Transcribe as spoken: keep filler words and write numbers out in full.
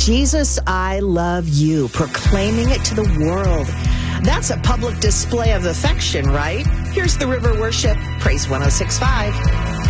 Jesus, I love you, proclaiming it to the world. That's a public display of affection, right? Here's the River Worship, Praise one oh six point five.